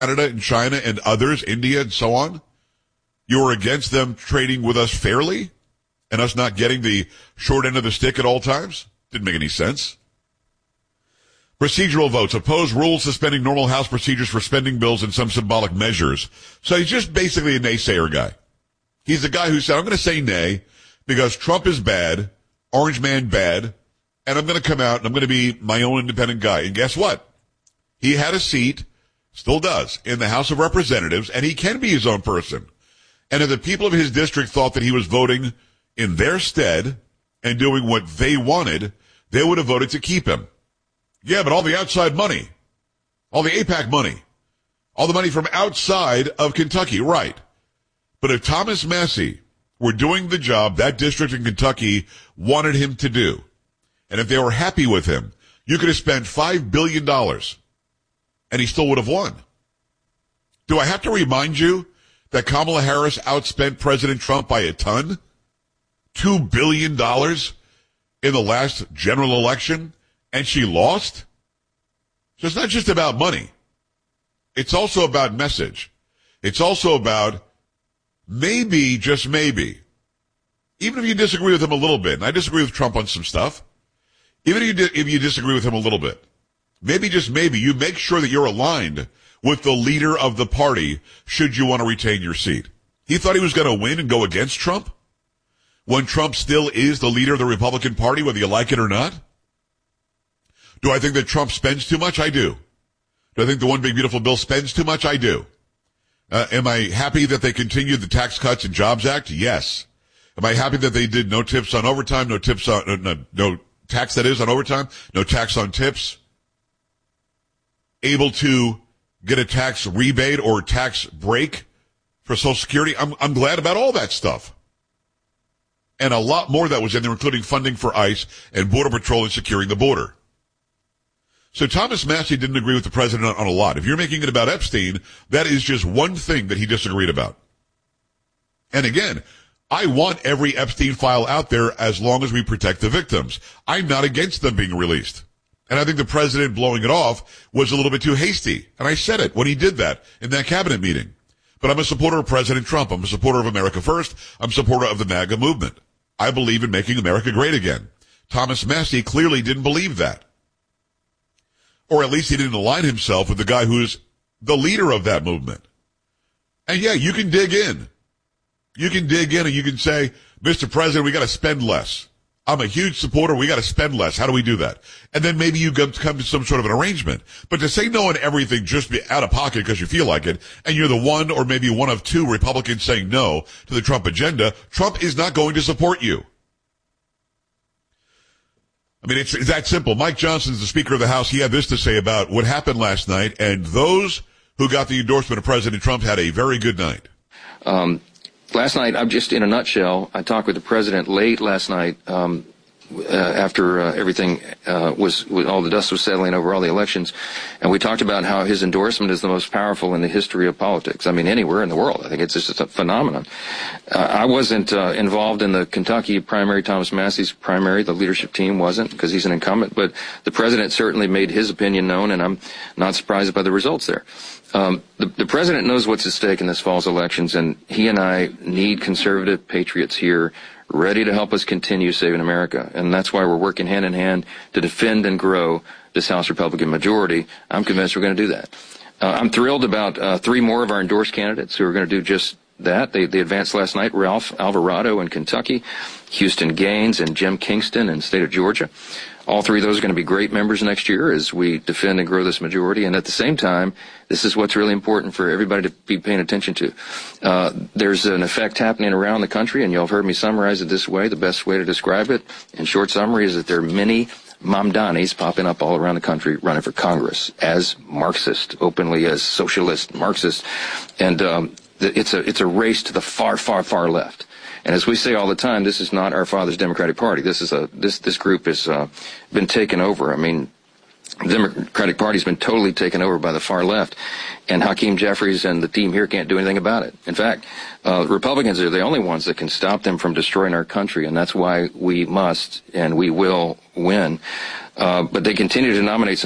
Canada and China and others, India and so on. You were against them trading with us fairly and us not getting the short end of the stick at all times. Didn't make any sense. Procedural votes. Oppose rules suspending normal House procedures for spending bills and some symbolic measures. So he's just basically a naysayer guy. He's the guy who said, I'm going to say nay because Trump is bad, Orange Man bad, and I'm going to come out and I'm going to be my own independent guy. And guess what? He had a seat, still does, in the House of Representatives, and he can be his own person. And if the people of his district thought that he was voting in their stead and doing what they wanted, they would have voted to keep him. Yeah, but all the outside money, all the AIPAC money, all the money from outside of Kentucky, right. But if Thomas Massie were doing the job that district in Kentucky wanted him to do, and if they were happy with him, you could have spent $5 billion, and he still would have won. Do I have to remind you that Kamala Harris outspent President Trump by a ton? $2 billion in the last general election? And she lost? So it's not just about money. It's also about message. It's also about maybe, just maybe, even if you disagree with him a little bit, and I disagree with Trump on some stuff, even if you disagree with him a little bit, maybe, just maybe, you make sure that you're aligned with the leader of the party should you want to retain your seat. He thought he was going to win and go against Trump when Trump still is the leader of the Republican Party, whether you like it or not. Do I think that Trump spends too much? I do. Do I think the One Big Beautiful Bill spends too much? I do. Am I happy that they continued the Tax Cuts and Jobs Act? Yes. Am I happy that they did no tips on overtime, no tips on, no tax that is on overtime, no tax on tips? Able to get a tax rebate or tax break for Social Security? I'm glad about all that stuff. And a lot more that was in there, including funding for ICE and Border Patrol and securing the border. So Thomas Massie didn't agree with the president on a lot. If you're making it about Epstein, that is just one thing that he disagreed about. And again, I want every Epstein file out there as long as we protect the victims. I'm not against them being released. And I think the president blowing it off was a little bit too hasty. And I said it when he did that in that cabinet meeting. But I'm a supporter of President Trump. I'm a supporter of America First. I'm a supporter of the MAGA movement. I believe in making America great again. Thomas Massie clearly didn't believe that. Or at least he didn't align himself with the guy who's the leader of that movement. And yeah, you can dig in. You can dig in and you can say, Mr. President, we got to spend less. I'm a huge supporter. We got to spend less. How do we do that? And then maybe you come to some sort of an arrangement. But to say no on everything just be out of pocket because you feel like it, and you're the one or maybe one of two Republicans saying no to the Trump agenda, Trump is not going to support you. I mean, it's that simple. Mike Johnson's the Speaker of the House. He had this to say about what happened last night, and those who got the endorsement of President Trump had a very good night. Last night, I'm just in a nutshell, I talked with the president late last night after everything was all the dust was settling over all the elections, and we talked about how his endorsement is the most powerful in the history of politics. I mean, anywhere in the world. I think it's just a phenomenon. I wasn't involved in the Kentucky primary, Thomas Massie's primary. The leadership team wasn't because he's an incumbent, but the president certainly made his opinion known, and I'm not surprised by the results there. The president knows what's at stake in this fall's elections, and he and I need conservative patriots here ready to help us continue saving America. And that's why we're working hand in hand to defend and grow this House Republican majority. I'm convinced we're going to do that. I'm thrilled about three more of our endorsed candidates who are going to do just that. They advanced last night: Ralph Alvarado in Kentucky, Houston Gaines, and Jim Kingston in the state of Georgia. All three of those are going to be great members next year as we defend and grow this majority. And at the same time, this is what's really important for everybody to be paying attention to. There's an effect happening around the country, and you'll have heard me summarize it this way. The best way to describe it, in short summary, is that there are many Mamdanis popping up all around the country running for Congress as Marxist, openly as socialist Marxist. And it's a race to the far, far, far left. And as we say all the time, this is not our father's Democratic Party. This group has been taken over. I mean, the Democratic Party's been totally taken over by the far left, and Hakeem Jeffries and the team here can't do anything about it. In fact, Republicans are the only ones that can stop them from destroying our country, and that's why we must and we will win. But they continue to nominate some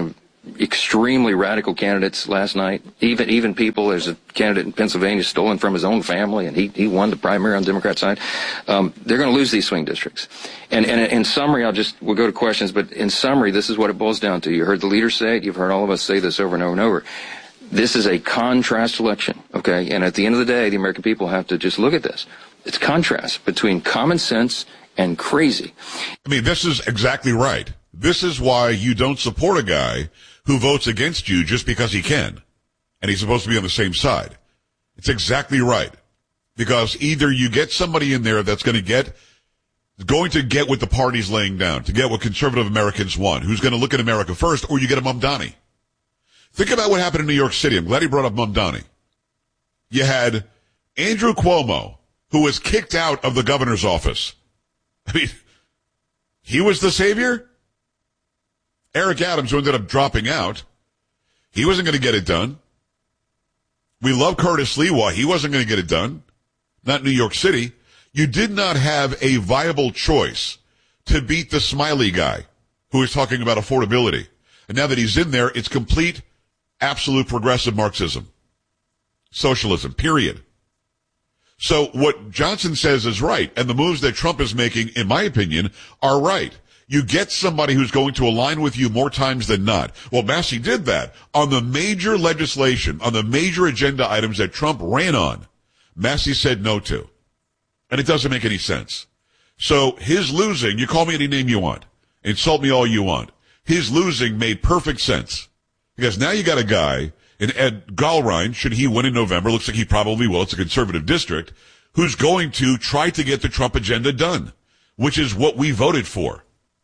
extremely radical candidates last night. Even people, there's a candidate in Pennsylvania stolen from his own family, and he won the primary on the Democrat side. They're going to lose these swing districts. And in summary, we'll go to questions, but in summary, this is what it boils down to. You heard the leaders say it. You've heard all of us say this over and over and over. This is a contrast election, okay? And at the end of the day, the American people have to just look at this. It's contrast between common sense and crazy. I mean, this is exactly right. This is why you don't support a guy who votes against you just because he can, and he's supposed to be on the same side. It's exactly right. Because either you get somebody in there that's going to get what the party's laying down, to get what conservative Americans want, who's going to look at America first, or you get a Mamdani. Think about what happened in New York City. I'm glad he brought up Mamdani. You had Andrew Cuomo, who was kicked out of the governor's office. I mean, he was the savior? Eric Adams, who ended up dropping out, he wasn't going to get it done. We love Curtis Lewa. He wasn't going to get it done. Not New York City. You did not have a viable choice to beat the Smiley guy who is talking about affordability. And now that he's in there, it's complete, absolute progressive Marxism. Socialism, period. So what Johnson says is right, and the moves that Trump is making, in my opinion, are right. You get somebody who's going to align with you more times than not. Well, Massey did that on the major legislation, on the major agenda items that Trump ran on. Massey said no to. And it doesn't make any sense. So his losing, you call me any name you want, insult me all you want. His losing made perfect sense. Because now you got a guy in Ed Gallrein, should he win in November, looks like he probably will, it's a conservative district, who's going to try to get the Trump agenda done, which is what we voted for.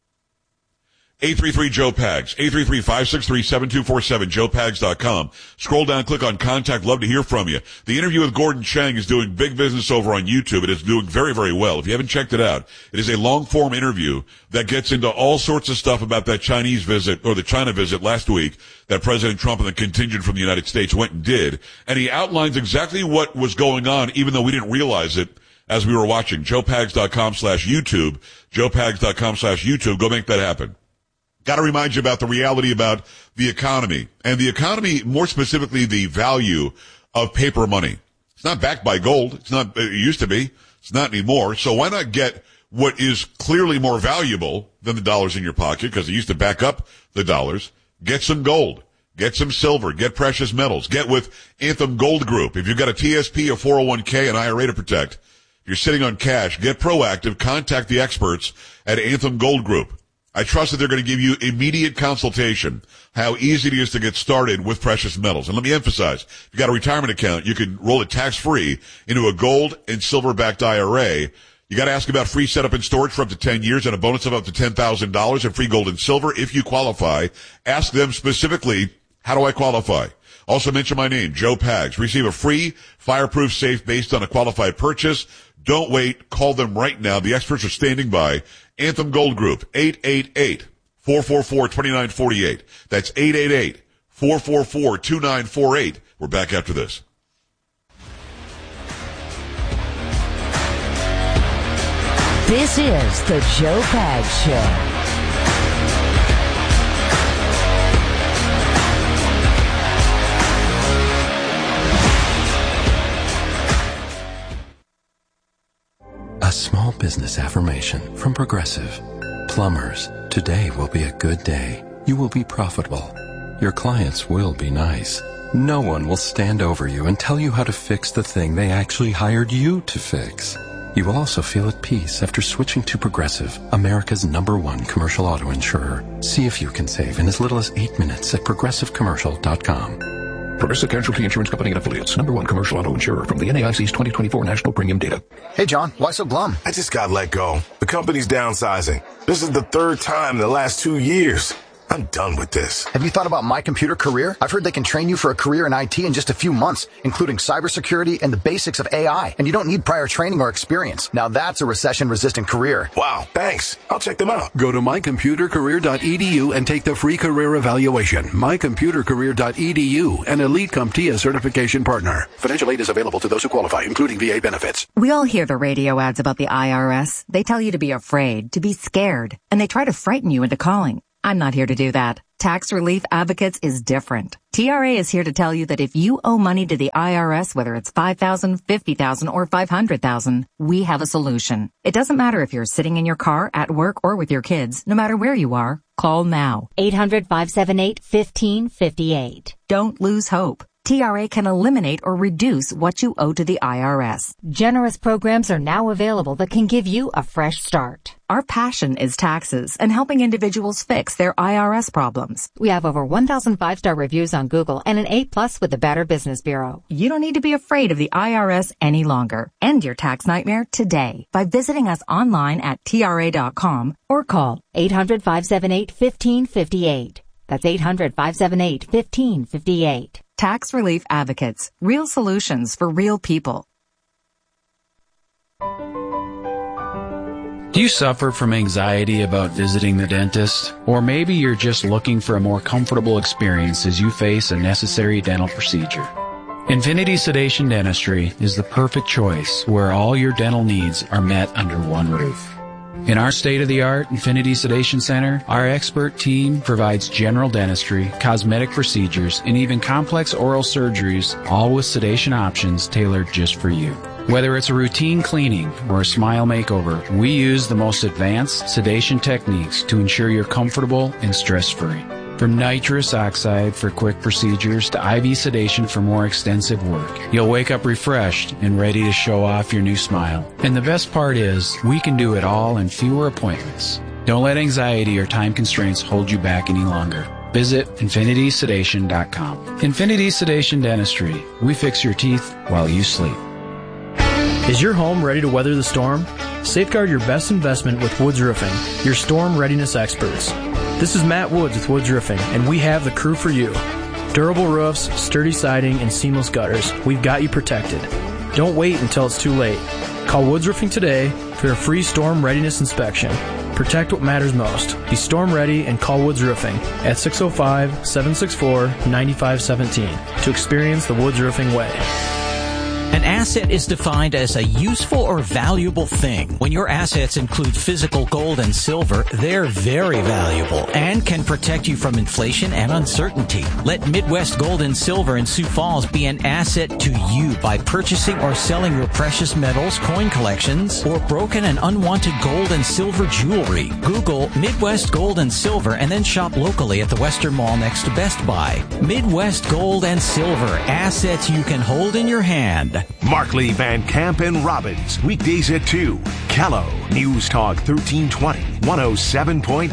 833-JOE-PAGS, 833-563-7247, joepags.com. Scroll down, click on contact. Love to hear from you. The interview with Gordon Chang is doing big business over on YouTube. It is doing very, very well. If you haven't checked it out, it is a long-form interview that gets into all sorts of stuff about that Chinese visit, or the China visit last week that President Trump and the contingent from the United States went and did. And he outlines exactly what was going on, even though we didn't realize it as we were watching. joepags.com/YouTube, joepags.com/YouTube. Go make that happen. Got to remind you about the reality about the economy. And the economy, more specifically, the value of paper money. It's not backed by gold. It's not, it used to be. It's not anymore. So why not get what is clearly more valuable than the dollars in your pocket, because it used to back up the dollars. Get some gold. Get some silver. Get precious metals. Get with Anthem Gold Group. If you've got a TSP, a 401k, an IRA to protect, if you're sitting on cash, get proactive. Contact the experts at Anthem Gold Group. I trust that they're going to give you immediate consultation, how easy it is to get started with precious metals. And let me emphasize, if you've got a retirement account, you can roll it tax-free into a gold and silver-backed IRA. You got to ask about free setup and storage for up to 10 years and a bonus of up to $10,000 in free gold and silver if you qualify. Ask them specifically, how do I qualify? Also mention my name, Joe Pags. Receive a free fireproof safe based on a qualified purchase. Don't wait. Call them right now. The experts are standing by. Anthem Gold Group, 888-444-2948. That's 888-444-2948. We're back after this. This is the Joe Pags Show. A small business affirmation from Progressive. Plumbers, today will be a good day. You will be profitable. Your clients will be nice. No one will stand over you and tell you how to fix the thing they actually hired you to fix. You will also feel at peace after switching to Progressive, America's #1 commercial auto insurer. See if you can save in as little as 8 minutes at progressivecommercial.com. Progressive Casualty Insurance Company and Affiliates. #1 commercial auto insurer from the NAIC's 2024 national premium data. Hey, John, why so glum? I just got let go. The company's downsizing. This is the third time in the last 2 years. I'm done with this. Have you thought about My Computer Career? I've heard they can train you for a career in IT in just a few months, including cybersecurity and the basics of AI. And you don't need prior training or experience. Now that's a recession-resistant career. Wow, thanks. I'll check them out. Go to mycomputercareer.edu and take the free career evaluation. mycomputercareer.edu, an Elite CompTIA certification partner. Financial aid is available to those who qualify, including VA benefits. We all hear the radio ads about the IRS. They tell you to be afraid, to be scared, and they try to frighten you into calling. I'm not here to do that. Tax Relief Advocates is different. TRA is here to tell you that if you owe money to the IRS, whether it's $5,000, $50,000, or $500,000, we have a solution. It doesn't matter if you're sitting in your car, at work, or with your kids. No matter where you are, call now. 800-578-1558. Don't lose hope. TRA can eliminate or reduce what you owe to the IRS. Generous programs are now available that can give you a fresh start. Our passion is taxes and helping individuals fix their IRS problems. We have over 1,000 5-star reviews on Google and an A+ with the Better Business Bureau. You don't need to be afraid of the IRS any longer. End your tax nightmare today by visiting us online at TRA.com or call 800-578-1558. That's 800-578-1558. Tax Relief Advocates. Real solutions for real people. Do you suffer from anxiety about visiting the dentist? Or maybe you're just looking for a more comfortable experience as you face a necessary dental procedure. Infinity Sedation Dentistry is the perfect choice where all your dental needs are met under one roof. In our state-of-the-art Infinity Sedation Center, our expert team provides general dentistry, cosmetic procedures, and even complex oral surgeries, all with sedation options tailored just for you. Whether it's a routine cleaning or a smile makeover, we use the most advanced sedation techniques to ensure you're comfortable and stress-free. From nitrous oxide for quick procedures to IV sedation for more extensive work, you'll wake up refreshed and ready to show off your new smile. And the best part is, we can do it all in fewer appointments. Don't let anxiety or time constraints hold you back any longer. Visit infinitysedation.com. Infinity Sedation Dentistry. We fix your teeth while you sleep. Is your home ready to weather the storm? Safeguard your best investment with Woods Roofing, your storm readiness experts. This is Matt Woods with Woods Roofing, and we have the crew for you. Durable roofs, sturdy siding, and seamless gutters. We've got you protected. Don't wait until it's too late. Call Woods Roofing today for a free storm readiness inspection. Protect what matters most. Be storm ready and call Woods Roofing at 605-764-9517 to experience the Woods Roofing way. An asset is defined as a useful or valuable thing. When your assets include physical gold and silver, they're very valuable and can protect you from inflation and uncertainty. Let Midwest Gold and Silver in Sioux Falls be an asset to you by purchasing or selling your precious metals, coin collections, or broken and unwanted gold and silver jewelry. Google Midwest Gold and Silver and then shop locally at the Western Mall next to Best Buy. Midwest Gold and Silver, assets you can hold in your hand. Markley, Van Camp, and Robbins, weekdays at 2. Callow, News Talk 1320, 107.9.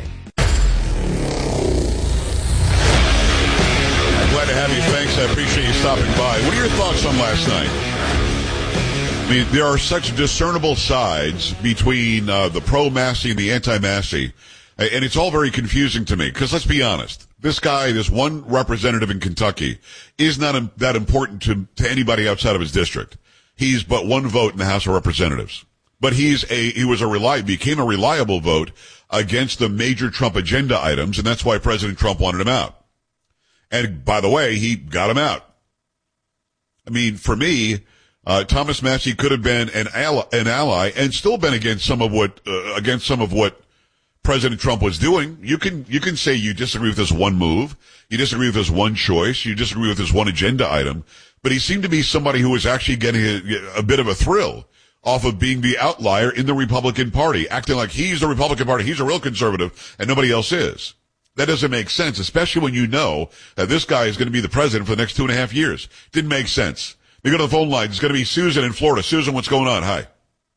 Glad to have you. Thanks. I appreciate you stopping by. What are your thoughts on last night? I mean, there are such discernible sides between the pro-Massey and the anti-Massey, and it's all very confusing to me, because let's be honest. This guy, this one representative in Kentucky, is not that important to anybody outside of his district. He's but one vote in the House of Representatives. But he became a reliable vote against the major Trump agenda items, and that's why President Trump wanted him out. And by the way, he got him out. I mean, for me, Thomas Massey could have been an ally and still been against some of what President Trump was doing. You can say you disagree with this one move, you disagree with this one choice, you disagree with this one agenda item, but he seemed to be somebody who was actually getting a bit of a thrill off of being the outlier in the Republican Party, acting like he's the Republican Party, he's a real conservative, and nobody else is. That doesn't make sense, especially when you know that this guy is going to be the president for the next 2.5 years. Didn't make sense. We go to the phone line. It's going to be Susan in Florida. Susan, what's going on? Hi.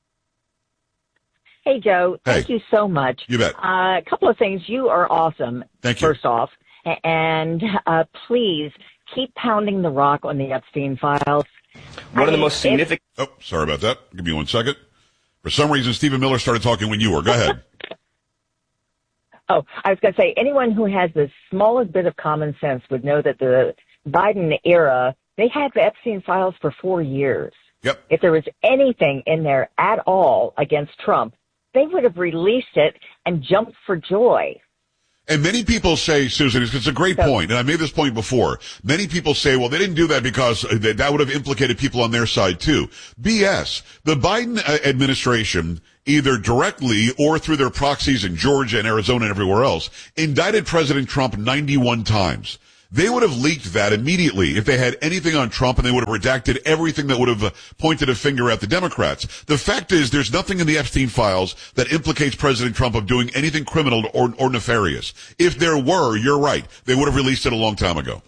Hey, Joe. Thank you so much. You bet. A couple of things. You are awesome. Thank you. First off. And please keep pounding the rock on the Epstein files. One of the most significant... Oh, sorry about that. Give me 1 second. For some reason, Stephen Miller started talking when you were. Go ahead. Oh, I was going to say, anyone who has the smallest bit of common sense would know that the Biden era, they had the Epstein files for 4 years. Yep. If there was anything in there at all against Trump, they would have released it and jumped for joy. And many people say, Susan, it's a great point, and I made this point before. Many people say, well, they didn't do that because that would have implicated people on their side, too. BS. The Biden administration either directly or through their proxies in Georgia and Arizona and everywhere else, indicted President Trump 91 times. They would have leaked that immediately if they had anything on Trump, and they would have redacted everything that would have pointed a finger at the Democrats. The fact is, there's nothing in the Epstein files that implicates President Trump of doing anything criminal or nefarious. If there were, you're right, they would have released it a long time ago.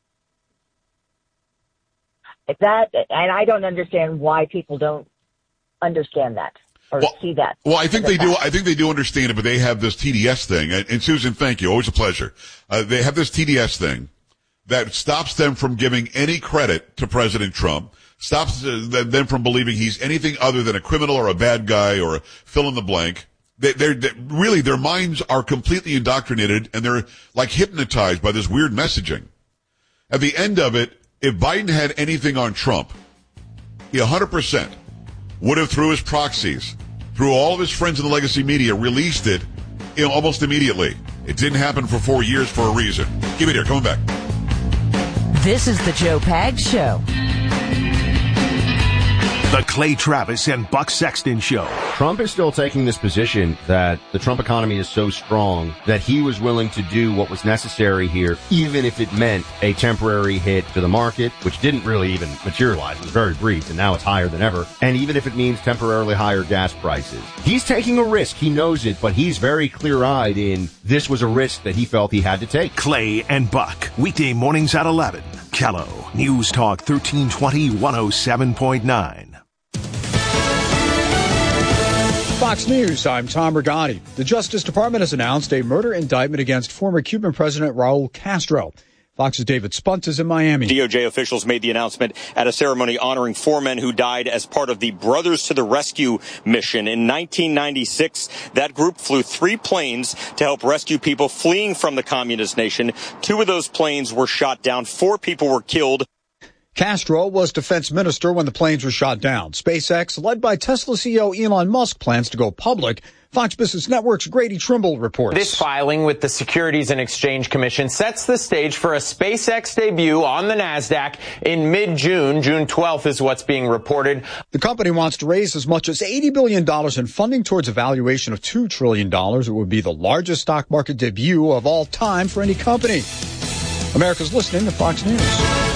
That, and I don't understand why people don't understand that. See that. Well, I think they do. I think they do understand it, but they have this TDS thing. And Susan, thank you. Always a pleasure. They have this TDS thing that stops them from giving any credit to President Trump, stops them from believing he's anything other than a criminal or a bad guy or a fill in the blank. They're really, their minds are completely indoctrinated, and they're like hypnotized by this weird messaging. At the end of it, if Biden had anything on Trump, he 100% would have, through his proxies, through all of his friends in the legacy media, released it almost immediately. It didn't happen for 4 years for a reason. Keep it here. Coming back. This is the Joe Pags Show. The Clay Travis and Buck Sexton Show. Trump is still taking this position that the Trump economy is so strong that he was willing to do what was necessary here, even if it meant a temporary hit to the market, which didn't really even materialize. It was very brief, and now it's higher than ever. And even if it means temporarily higher gas prices. He's taking a risk. He knows it, but he's very clear-eyed in this was a risk that he felt he had to take. Clay and Buck, weekday mornings at 11. Kello, News Talk 1320, 107.9. Fox News, I'm Tom Rigotti. The Justice Department has announced a murder indictment against former Cuban President Raul Castro. Fox's David Spunt is in Miami. DOJ officials made the announcement at a ceremony honoring 4 men who died as part of the Brothers to the Rescue mission. In 1996, that group flew 3 planes to help rescue people fleeing from the communist nation. 2 of those planes were shot down. 4 people were killed. Castro was defense minister when the planes were shot down. SpaceX, led by Tesla CEO Elon Musk, plans to go public. Fox Business Network's Grady Trimble reports. This filing with the Securities and Exchange Commission sets the stage for a SpaceX debut on the NASDAQ in mid-June. June 12th is what's being reported. The company wants to raise as much as $80 billion in funding towards a valuation of $2 trillion. It would be the largest stock market debut of all time for any company. America's listening to Fox News.